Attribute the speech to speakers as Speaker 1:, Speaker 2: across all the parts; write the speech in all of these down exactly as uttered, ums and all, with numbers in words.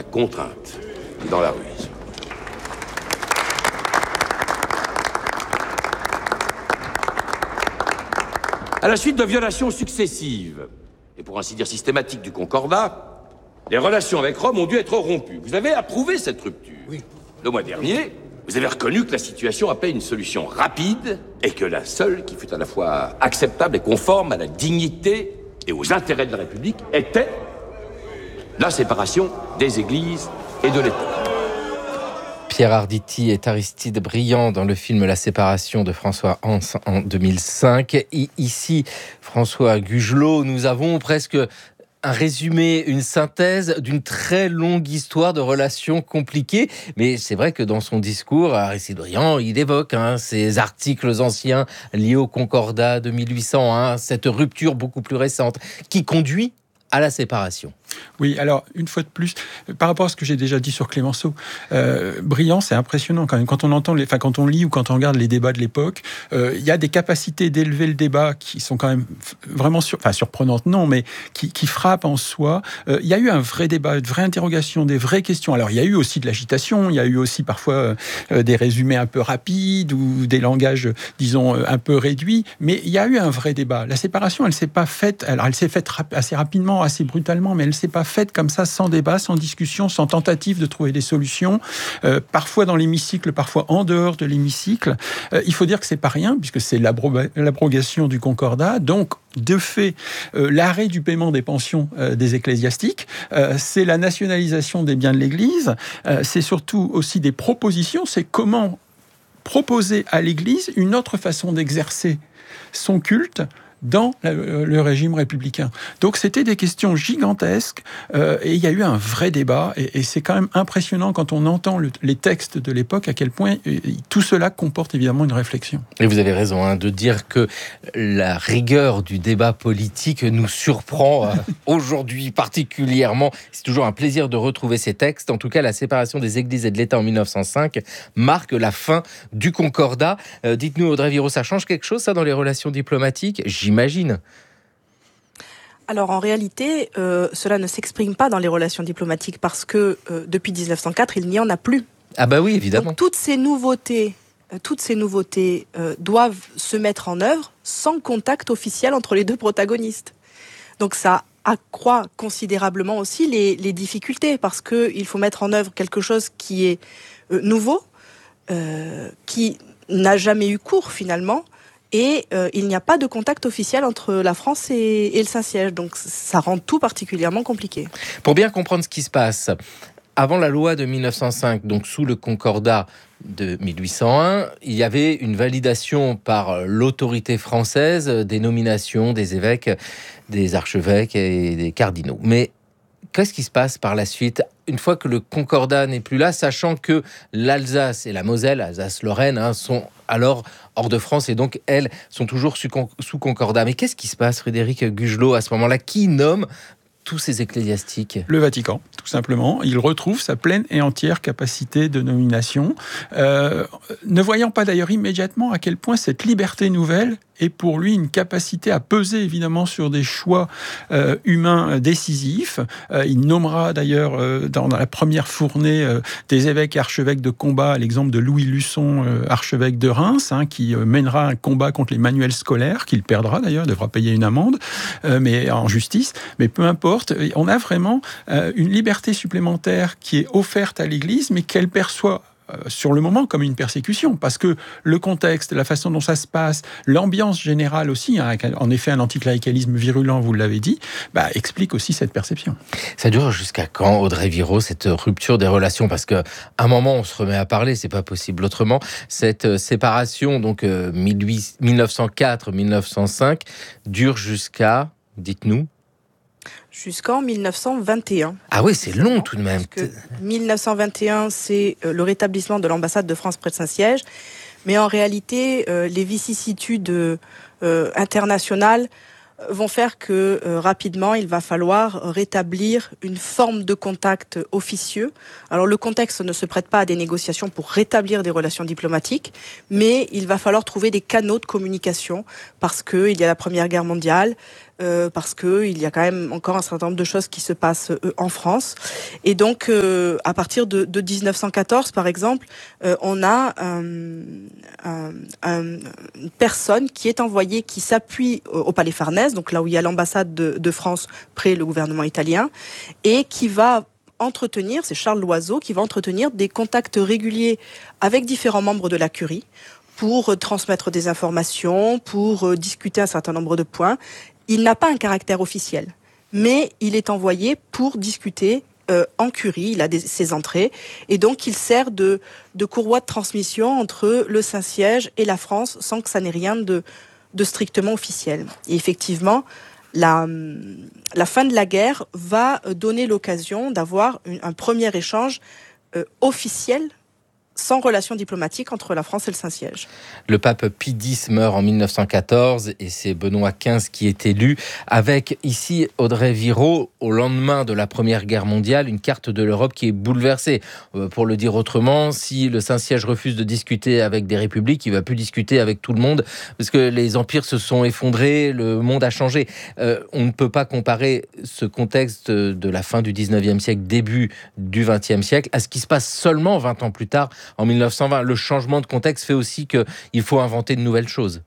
Speaker 1: la contrainte et dans la ruse. À la suite de violations successives, et pour ainsi dire systématiques du Concordat, les relations avec Rome ont dû être rompues. Vous avez approuvé cette rupture.
Speaker 2: Oui.
Speaker 1: Le mois dernier, vous avez reconnu que la situation appelait une solution rapide et que la seule qui fût à la fois acceptable et conforme à la dignité et aux intérêts de la République était la séparation des églises et de l'État.
Speaker 3: Pierre Arditi est Aristide Briand dans le film La séparation de François Hans en deux mille cinq. Et ici, François Gugelot, nous avons presque un résumé, une synthèse d'une très longue histoire de relations compliquées. Mais c'est vrai que dans son discours, Aristide Briand, il évoque hein, ces articles anciens liés au Concordat de mille huit cent un, cette rupture beaucoup plus récente qui conduit à la séparation.
Speaker 2: Oui, alors, une fois de plus, par rapport à ce que j'ai déjà dit sur Clémenceau, euh, Briand, c'est impressionnant quand même. Quand on entend, les, enfin, quand on lit ou quand on regarde les débats de l'époque, euh, il y a des capacités d'élever le débat qui sont quand même vraiment sur, enfin, surprenantes, non, mais qui, qui frappent en soi. Euh, il y a eu un vrai débat, une vraie interrogation, des vraies questions. Alors, il y a eu aussi de l'agitation, il y a eu aussi parfois euh, des résumés un peu rapides ou des langages, disons, un peu réduits, mais il y a eu un vrai débat. La séparation, elle s'est pas faite, alors elle s'est faite rap- assez rapidement, assez brutalement, mais elle s'est pas faite comme ça, sans débat, sans discussion, sans tentative de trouver des solutions, euh, parfois dans l'hémicycle, parfois en dehors de l'hémicycle. Euh, il faut dire que c'est pas rien, puisque c'est l'abro- l'abrogation du Concordat, donc de fait, euh, l'arrêt du paiement des pensions euh, des ecclésiastiques, euh, c'est la nationalisation des biens de l'Église, euh, c'est surtout aussi des propositions, c'est comment proposer à l'Église une autre façon d'exercer son culte dans le régime républicain. Donc c'était des questions gigantesques euh, et il y a eu un vrai débat et, et c'est quand même impressionnant quand on entend le, les textes de l'époque à quel point euh, tout cela comporte évidemment une réflexion.
Speaker 3: Et vous avez raison hein, de dire que la rigueur du débat politique nous surprend euh, aujourd'hui particulièrement. C'est toujours un plaisir de retrouver ces textes. En tout cas, la séparation des églises et de l'État en mille neuf cent cinq marque la fin du Concordat. Euh, dites-nous Audrey Viro, ça change quelque chose ça dans les relations diplomatiques ? J'imagine.
Speaker 4: Alors en réalité, euh, cela ne s'exprime pas dans les relations diplomatiques parce que euh, depuis dix-neuf cent quatre, il n'y en a plus.
Speaker 3: Ah bah oui, évidemment.
Speaker 4: Donc toutes ces nouveautés, euh, toutes ces nouveautés euh, doivent se mettre en œuvre sans contact officiel entre les deux protagonistes. Donc ça accroît considérablement aussi les, les difficultés parce que il faut mettre en œuvre quelque chose qui est euh, nouveau, euh, qui n'a jamais eu cours finalement. Et euh, il n'y a pas de contact officiel entre la France et, et le Saint-Siège. Donc ça rend tout particulièrement compliqué.
Speaker 3: Pour bien comprendre ce qui se passe, avant la loi de mille neuf cent cinq, donc sous le Concordat de mille huit cent un, il y avait une validation par l'autorité française des nominations des évêques, des archevêques et des cardinaux. Mais qu'est-ce qui se passe par la suite, une fois que le Concordat n'est plus là, sachant que l'Alsace et la Moselle, Alsace-Lorraine, hein, sont alors hors de France et donc elles sont toujours sous, con- sous Concordat. Mais qu'est-ce qui se passe, Frédéric Gugelot, à ce moment-là ? Qui nomme tous ces ecclésiastiques ?
Speaker 2: Le Vatican, tout simplement. Il retrouve sa pleine et entière capacité de nomination, euh, ne voyant pas d'ailleurs immédiatement à quel point cette liberté nouvelle est pour lui une capacité à peser évidemment sur des choix euh, humains décisifs. Euh, il nommera d'ailleurs euh, dans, dans la première fournée euh, des évêques et archevêques de combat, à l'exemple de Louis Luçon, euh, archevêque de Reims, hein, qui euh, mènera un combat contre les manuels scolaires, qu'il perdra d'ailleurs, devra payer une amende, euh, mais en justice. Mais peu importe, on a vraiment euh, une liberté supplémentaire qui est offerte à l'Église, mais qu'elle perçoit sur le moment comme une persécution, parce que le contexte, la façon dont ça se passe, l'ambiance générale aussi, hein, en effet un anticléricalisme virulent, vous l'avez dit, bah, explique aussi cette perception.
Speaker 3: Ça dure jusqu'à quand, Audrey Viro, cette rupture des relations ? Parce qu'à un moment, on se remet à parler, c'est pas possible autrement. Cette séparation, donc euh, mille neuf cent quatre mille neuf cent cinq, dure jusqu'à, dites-nous,
Speaker 4: Jusqu'en mille neuf cent vingt et un.
Speaker 3: Ah oui, c'est long tout de même.
Speaker 4: mille neuf cent vingt et un, c'est le rétablissement de l'ambassade de France près de Saint-Siège. Mais en réalité, euh, les vicissitudes euh, internationales vont faire que euh, rapidement, il va falloir rétablir une forme de contact officieux. Alors le contexte ne se prête pas à des négociations pour rétablir des relations diplomatiques, mais il va falloir trouver des canaux de communication parce qu'il y a la Première Guerre mondiale, euh, parce que il y a quand même encore un certain nombre de choses qui se passent euh, en France. Et donc, euh, à partir de, de dix-neuf cent quatorze, par exemple, euh, on a euh, un, un, une personne qui est envoyée, qui s'appuie au, au Palais Farnèse, donc là où il y a l'ambassade de, de France près le gouvernement italien, et qui va entretenir, c'est Charles Loiseau, qui va entretenir des contacts réguliers avec différents membres de la Curie pour transmettre des informations, pour discuter un certain nombre de points. Il n'a pas un caractère officiel, mais il est envoyé pour discuter euh, en Curie, il a des, ses entrées, et donc il sert de, de courroie de transmission entre le Saint-Siège et la France, sans que ça n'ait rien de, de strictement officiel. Et effectivement, La, la fin de la guerre va donner l'occasion d'avoir une, un premier échange euh, officiel, sans relation diplomatique, entre la France et le Saint-Siège.
Speaker 3: Le pape Pie X meurt en mille neuf cent quatorze et c'est Benoît quinze qui est élu, avec ici Audrey Viraud, au lendemain de la Première Guerre mondiale, une carte de l'Europe qui est bouleversée. Euh, pour le dire autrement, si le Saint-Siège refuse de discuter avec des républiques, il ne va plus discuter avec tout le monde, parce que les empires se sont effondrés, le monde a changé. Euh, on ne peut pas comparer ce contexte de la fin du dix-neuvième siècle, début du vingtième siècle, à ce qui se passe seulement vingt ans plus tard, en mille neuf cent vingt. Le changement de contexte fait aussi qu'il faut inventer de nouvelles choses.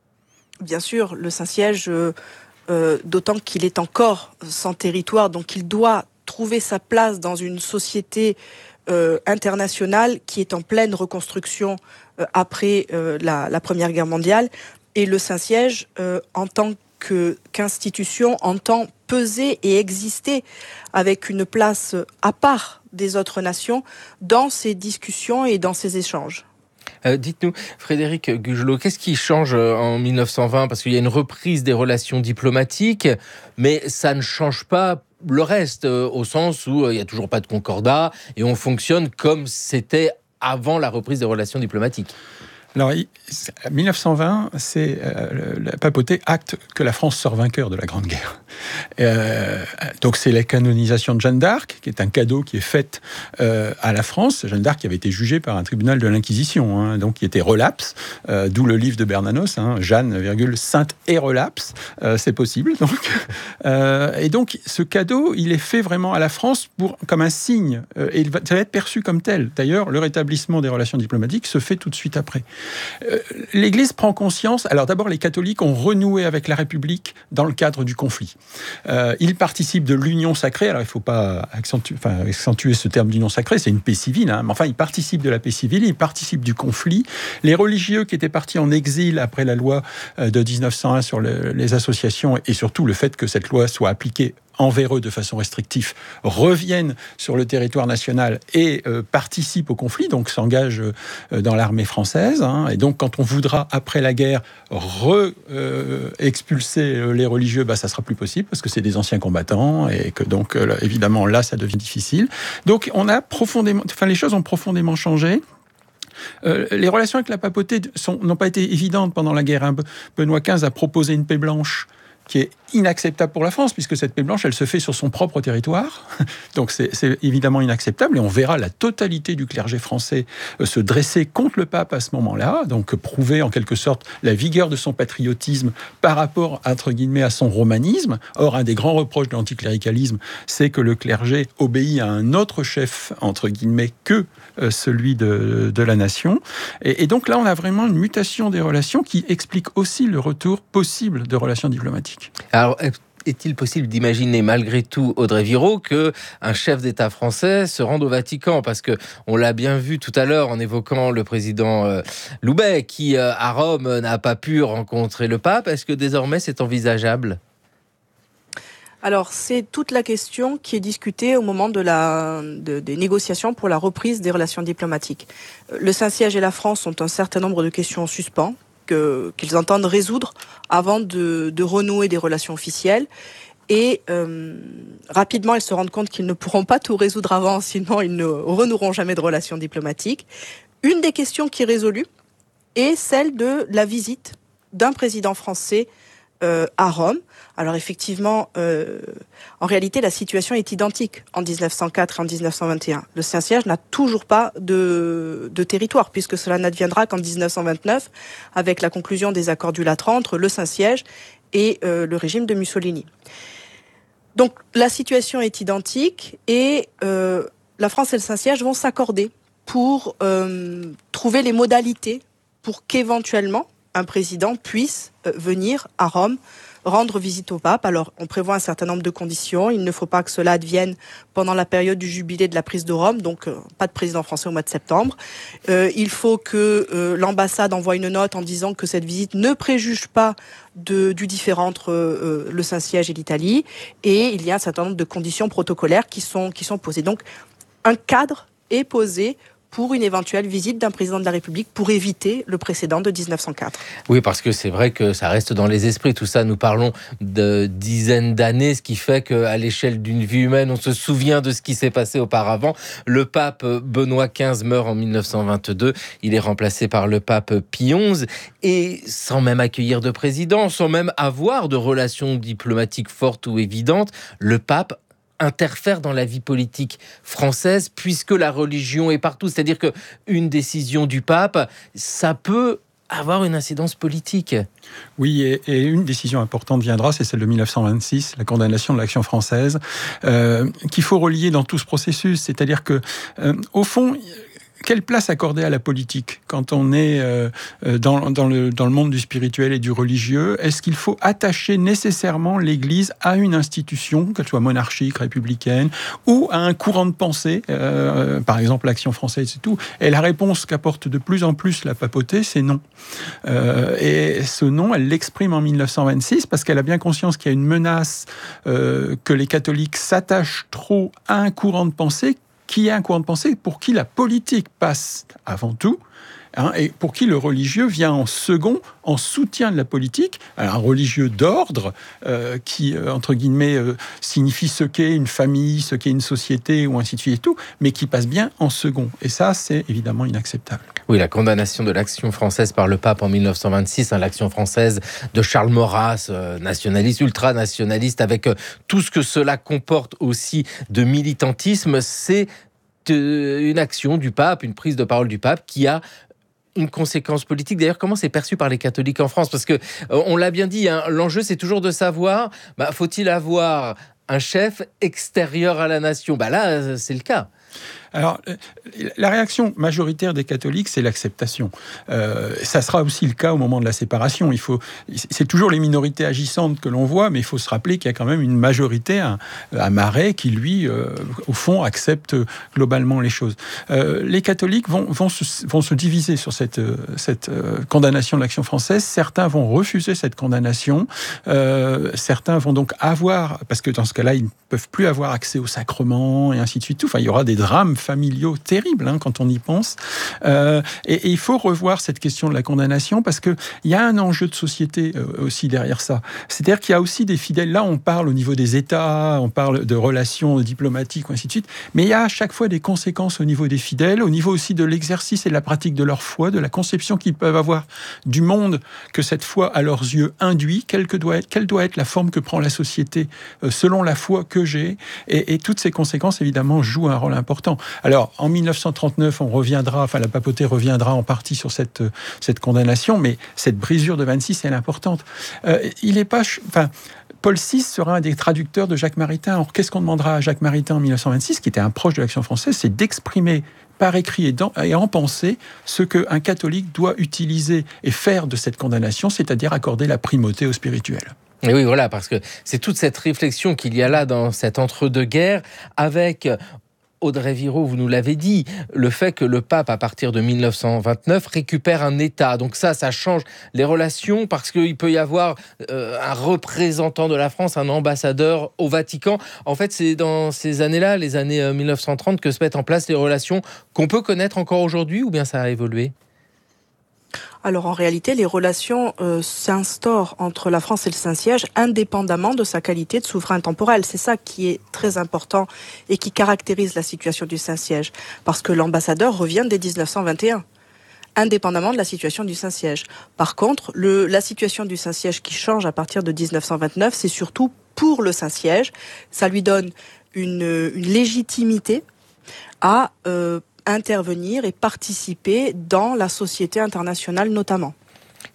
Speaker 4: Bien sûr, le Saint-Siège, euh, euh, d'autant qu'il est encore sans territoire, donc il doit trouver sa place dans une société euh, internationale qui est en pleine reconstruction euh, après euh, la, la Première Guerre mondiale. Et le Saint-Siège, euh, en tant que, qu'institution, entend peser et exister avec une place à part des autres nations dans ces discussions et dans ces échanges.
Speaker 3: Euh, dites-nous, Frédéric Gugelot, qu'est-ce qui change en mille neuf cent vingt ? Parce qu'il y a une reprise des relations diplomatiques, mais ça ne change pas le reste, euh, au sens où euh, il n'y a toujours pas de concordat et on fonctionne comme c'était avant la reprise des relations diplomatiques.
Speaker 2: Alors, mille neuf cent vingt, c'est euh, la papauté acte que la France sort vainqueur de la Grande Guerre. Euh, donc, c'est la canonisation de Jeanne d'Arc, qui est un cadeau qui est fait euh, à la France. Jeanne d'Arc qui avait été jugée par un tribunal de l'Inquisition, hein, donc qui était relapse, euh, d'où le livre de Bernanos, hein, Jeanne, virgule, sainte et relapse. Euh, c'est possible, donc. Euh, et donc, ce cadeau, il est fait vraiment à la France pour, comme un signe, euh, et il va, ça va être perçu comme tel. D'ailleurs, le rétablissement des relations diplomatiques se fait tout de suite après. Euh, L'Église prend conscience. Alors d'abord, les catholiques ont renoué avec la République dans le cadre du conflit. Euh, ils participent de l'union sacrée. Alors il ne faut pas accentuer, enfin, accentuer ce terme d'union sacrée, c'est une paix civile. Hein, mais enfin, ils participent de la paix civile, ils participent du conflit. Les religieux qui étaient partis en exil après la loi de dix-neuf cent un sur le, les associations et surtout le fait que cette loi soit appliquée envers eux de façon restrictive, reviennent sur le territoire national et euh, participent au conflit, donc s'engagent euh, dans l'armée française. Hein, et donc, quand on voudra, après la guerre, re-expulser euh, les religieux, bah, ça sera plus possible, parce que c'est des anciens combattants, et que donc, euh, évidemment, là, ça devient difficile. Donc, on a profondément... Enfin, les choses ont profondément changé. Euh, les relations avec la papauté sont, n'ont pas été évidentes pendant la guerre. Hein. Benoît quinze a proposé une paix blanche qui est inacceptable pour la France, puisque cette paix blanche, elle se fait sur son propre territoire. Donc c'est, c'est évidemment inacceptable, et on verra la totalité du clergé français euh, se dresser contre le pape à ce moment-là, donc prouver en quelque sorte la vigueur de son patriotisme par rapport, entre guillemets, à son romanisme. Or, un des grands reproches de l'anticléricalisme, c'est que le clergé obéit à un autre chef, entre guillemets, que euh, celui de, de la nation. Et, et donc là, on a vraiment une mutation des relations qui explique aussi le retour possible de relations diplomatiques.
Speaker 3: Alors, est-il possible d'imaginer malgré tout, Audrey Viraud, qu'un chef d'État français se rende au Vatican ? Parce qu'on l'a bien vu tout à l'heure en évoquant le président euh, Loubet, qui euh, à Rome n'a pas pu rencontrer le pape. Est-ce que désormais c'est envisageable ?
Speaker 4: Alors, c'est toute la question qui est discutée au moment de la, de, des négociations pour la reprise des relations diplomatiques. Le Saint-Siège et la France ont un certain nombre de questions en suspens, Que, qu'ils entendent résoudre avant de, de renouer des relations officielles. Et euh, rapidement, ils se rendent compte qu'ils ne pourront pas tout résoudre avant, sinon ils ne renoueront jamais de relations diplomatiques. Une des questions qui est résolue est celle de la visite d'un président français euh, à Rome. Alors effectivement, euh, en réalité, la situation est identique en dix-neuf cent quatre et en dix-neuf cent vingt et un. Le Saint-Siège n'a toujours pas de, de territoire, puisque cela n'adviendra qu'en dix-neuf cent vingt-neuf, avec la conclusion des accords du Latran entre le Saint-Siège et euh, le régime de Mussolini. Donc la situation est identique et euh, la France et le Saint-Siège vont s'accorder pour euh, trouver les modalités pour qu'éventuellement un président puisse euh, venir à Rome rendre visite au pape. Alors, on prévoit un certain nombre de conditions. Il ne faut pas que cela advienne pendant la période du jubilé de la prise de Rome, donc euh, pas de président français au mois de septembre. Euh, il faut que euh, l'ambassade envoie une note en disant que cette visite ne préjuge pas de, du différend entre euh, le Saint-Siège et l'Italie. Et il y a un certain nombre de conditions protocolaires qui sont, qui sont posées. Donc, un cadre est posé pour une éventuelle visite d'un président de la République pour éviter le précédent de dix-neuf cent quatre.
Speaker 3: Oui, parce que c'est vrai que ça reste dans les esprits. Tout ça, nous parlons de dizaines d'années, ce qui fait qu'à l'échelle d'une vie humaine, on se souvient de ce qui s'est passé auparavant. Le pape Benoît quinze meurt en mille neuf cent vingt-deux. Il est remplacé par le pape Pie onze. Et sans même accueillir de président, sans même avoir de relations diplomatiques fortes ou évidentes, le pape interfère dans la vie politique française puisque la religion est partout. C'est-à-dire qu'une décision du pape, ça peut avoir une incidence politique.
Speaker 2: Oui, et, et une décision importante viendra, c'est celle de mille neuf cent vingt-six, la condamnation de l'Action française, euh, qu'il faut relier dans tout ce processus. C'est-à-dire que, euh, au fond, quelle place accorder à la politique quand on est euh, dans, dans, le, dans le monde du spirituel et du religieux? Est-ce qu'il faut attacher nécessairement l'Église à une institution, qu'elle soit monarchique, républicaine, ou à un courant de pensée, euh, par exemple l'Action française, c'est tout? Et la réponse qu'apporte de plus en plus la papauté, c'est non. Euh, et ce non, elle l'exprime en mille neuf cent vingt-six parce qu'elle a bien conscience qu'il y a une menace euh, que les catholiques s'attachent trop à un courant de pensée qui est un courant de pensée pour qui la politique passe avant tout, hein, et pour qui le religieux vient en second, en soutien de la politique. Alors, un religieux d'ordre euh, qui, euh, entre guillemets, euh, signifie ce qu'est une famille, ce qu'est une société, ou ainsi de suite et tout, mais qui passe bien en second. Et ça, c'est évidemment inacceptable.
Speaker 3: Oui, la condamnation de l'Action française par le pape en mille neuf cent vingt-six, hein, l'Action française de Charles Maurras, euh, nationaliste, ultranationaliste, avec euh, tout ce que cela comporte aussi de militantisme, c'est euh, une action du pape, une prise de parole du pape qui a une conséquence politique. D'ailleurs, comment c'est perçu par les catholiques en France? Parce que, euh, on l'a bien dit, hein, l'enjeu, c'est toujours de savoir, bah, faut-il avoir un chef extérieur à la nation? Bah là, c'est le cas.
Speaker 2: Alors, la réaction majoritaire des catholiques, c'est l'acceptation. Euh, ça sera aussi le cas au moment de la séparation. Il faut, c'est toujours les minorités agissantes que l'on voit, mais il faut se rappeler qu'il y a quand même une majorité à, à Marais qui, lui, euh, au fond, accepte globalement les choses. Euh, les catholiques vont, vont, se, vont se diviser sur cette, cette euh, condamnation de l'Action française. Certains vont refuser cette condamnation. Euh, certains vont donc avoir, parce que dans ce cas-là, ils ne peuvent plus avoir accès aux sacrements et ainsi de suite. Enfin, il y aura des drames familiaux terribles hein, quand on y pense. Euh, et, et il faut revoir cette question de la condamnation parce qu'il y a un enjeu de société euh, aussi derrière ça. C'est-à-dire qu'il y a aussi des fidèles. Là, on parle au niveau des États, on parle de relations diplomatiques, ou ainsi de suite. Mais il y a à chaque fois des conséquences au niveau des fidèles, au niveau aussi de l'exercice et de la pratique de leur foi, de la conception qu'ils peuvent avoir du monde que cette foi, à leurs yeux, induit. Quelle, que doit, être, quelle doit être la forme que prend la société euh, selon la foi que j'ai. Et, et toutes ces conséquences, évidemment, jouent un rôle important. Alors, en mille neuf cent trente-neuf, on reviendra, enfin la papauté reviendra en partie sur cette, cette condamnation, mais cette brisure de vingt-six, elle est importante. Euh, il est pas... Enfin, Paul six sera un des traducteurs de Jacques Maritain. Alors, qu'est-ce qu'on demandera à Jacques Maritain en mille neuf cent vingt-six, qui était un proche de l'Action française, c'est d'exprimer par écrit et, dans, et en pensée ce qu'un catholique doit utiliser et faire de cette condamnation, c'est-à-dire accorder la primauté au spirituel.
Speaker 3: Et oui, voilà, parce que c'est toute cette réflexion qu'il y a là dans cet entre-deux-guerres avec... Audrey Viraud, vous nous l'avez dit, le fait que le pape, à partir de mille neuf cent vingt-neuf, récupère un État. Donc ça, ça change les relations parce qu'il peut y avoir euh, un représentant de la France, un ambassadeur au Vatican. En fait, c'est dans ces années-là, les années euh, mille neuf cent trente, que se mettent en place les relations qu'on peut connaître encore aujourd'hui, ou bien ça a évolué ?
Speaker 4: Alors en réalité, les relations euh, s'instaurent entre la France et le Saint-Siège indépendamment de sa qualité de souverain temporel. C'est ça qui est très important et qui caractérise la situation du Saint-Siège. Parce que l'ambassadeur revient dès dix-neuf cent vingt et un, indépendamment de la situation du Saint-Siège. Par contre, le, la situation du Saint-Siège qui change à partir de dix-neuf cent vingt-neuf, c'est surtout pour le Saint-Siège. Ça lui donne une, une légitimité à... Euh, intervenir et participer dans la société internationale notamment.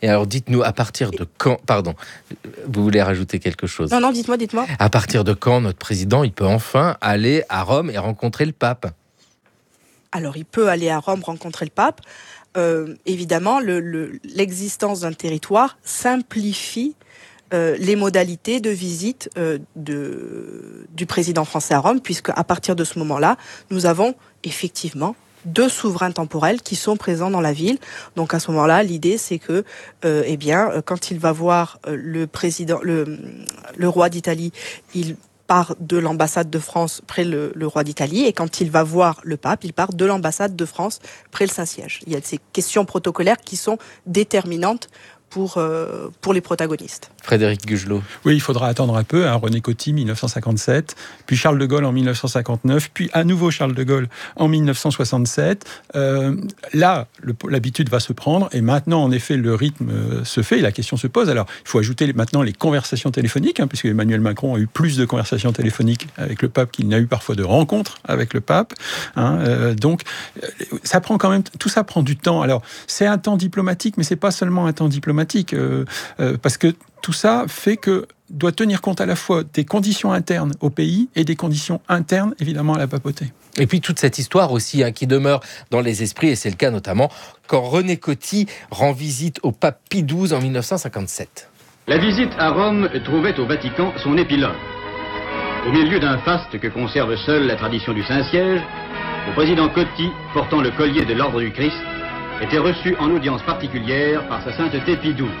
Speaker 3: Et alors, dites-nous, à partir de quand... Pardon, vous voulez rajouter quelque chose ?
Speaker 4: Non, non, dites-moi, dites-moi.
Speaker 3: À partir de quand notre président, il peut enfin aller à Rome et rencontrer le pape ?
Speaker 4: Alors, il peut aller à Rome rencontrer le pape. Euh, évidemment, le, le, l'existence d'un territoire simplifie euh, les modalités de visite euh, de, du président français à Rome, puisque à partir de ce moment-là, nous avons effectivement deux souverains temporels qui sont présents dans la ville. Donc à ce moment-là, l'idée c'est que, euh, eh bien, quand il va voir euh, le président, le, le roi d'Italie, il part de l'ambassade de France près le, le roi d'Italie, et quand il va voir le pape, il part de l'ambassade de France près le Saint-Siège. Il y a ces questions protocolaires qui sont déterminantes pour, euh, pour les protagonistes.
Speaker 3: Frédéric Gugelot.
Speaker 2: Oui, il faudra attendre un peu. Hein. René Coty, dix-neuf cent cinquante-sept, puis Charles de Gaulle en dix-neuf cent cinquante-neuf, puis à nouveau Charles de Gaulle en dix-neuf cent soixante-sept. Euh, là, le, l'habitude va se prendre, et maintenant, en effet, le rythme euh, se fait, et la question se pose. Alors, il faut ajouter les, maintenant les conversations téléphoniques, hein, puisque Emmanuel Macron a eu plus de conversations téléphoniques avec le pape qu'il n'a eu parfois de rencontres avec le pape. Hein, euh, donc, ça prend quand même, tout ça prend du temps. Alors, c'est un temps diplomatique, mais c'est pas seulement un temps diplomatique. Euh, euh, parce que tout ça fait que doit tenir compte à la fois des conditions internes au pays et des conditions internes, évidemment, à la papauté.
Speaker 3: Et puis toute cette histoire aussi hein, qui demeure dans les esprits, et c'est le cas notamment quand René Coty rend visite au pape Pie douze en dix-neuf cent cinquante-sept.
Speaker 5: La visite à Rome trouvait au Vatican son épilogue. Au milieu d'un faste que conserve seule la tradition du Saint-Siège, le président Coty, portant le collier de l'Ordre du Christ, était reçu en audience particulière par sa sainteté Pie douze.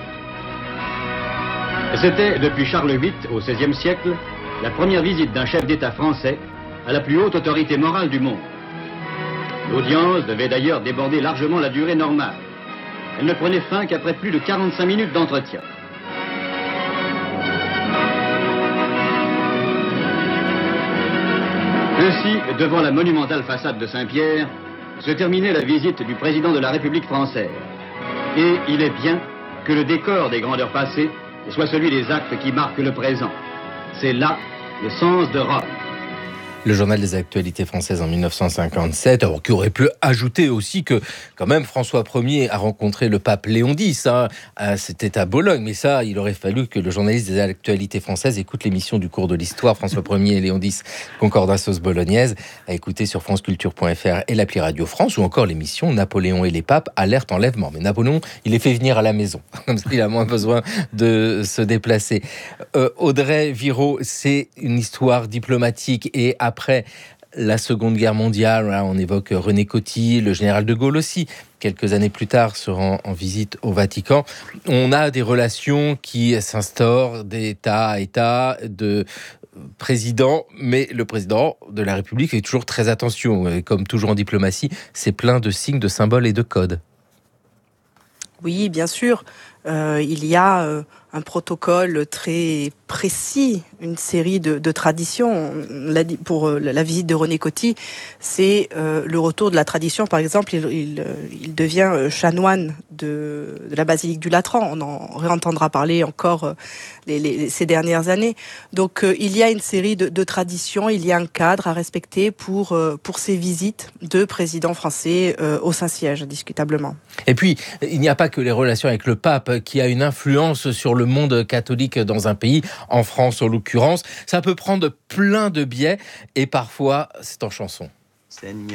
Speaker 5: C'était, depuis Charles huit, au seizième siècle, la première visite d'un chef d'État français à la plus haute autorité morale du monde. L'audience devait d'ailleurs déborder largement la durée normale. Elle ne prenait fin qu'après plus de quarante-cinq minutes d'entretien. Ainsi, devant la monumentale façade de Saint-Pierre, se terminait la visite du président de la République française. Et il est bien que le décor des grandeurs passées soit celui des actes qui marquent le présent. C'est là le sens de Rome.
Speaker 3: Le journal des actualités françaises en dix-neuf cent cinquante-sept, alors qui aurait pu ajouter aussi que quand même François Ier a rencontré le pape Léon X, hein, c'était à Bologne, mais ça il aurait fallu que le journaliste des actualités françaises écoute l'émission du cours de l'histoire François Ier et Léon X, Concordat sauce bolognaise, à écouter sur franceculture point f r et l'appli Radio France, ou encore l'émission Napoléon et les papes, alerte enlèvement. Mais Napoléon, il les fait venir à la maison, comme ça il a moins besoin de se déplacer. Euh, Audrey Viraud, c'est une histoire diplomatique, et à après la Seconde Guerre mondiale, là, on évoque René Coty, le général de Gaulle aussi, quelques années plus tard, se rend en visite au Vatican. On a des relations qui s'instaurent d'État à État, de président, mais le président de la République fait toujours très attention. Et comme toujours en diplomatie, c'est plein de signes, de symboles et de codes.
Speaker 4: Oui, bien sûr. Euh, il y a euh, un protocole très précis, une série de, de traditions. On l'a dit pour euh, la visite de René Coty, c'est euh, le retour de la tradition. Par exemple, il, il, il devient euh, chanoine de, de la basilique du Latran. On en réentendra parler encore euh, les, les, ces dernières années. Donc, euh, il y a une série de, de traditions, il y a un cadre à respecter pour, euh, pour ces visites de présidents français euh, au Saint-Siège, indiscutablement.
Speaker 3: Et puis, il n'y a pas que les relations avec le pape qui a une influence sur le monde catholique dans un pays, en France en l'occurrence. Ça peut prendre plein de biais, et parfois c'est en chanson.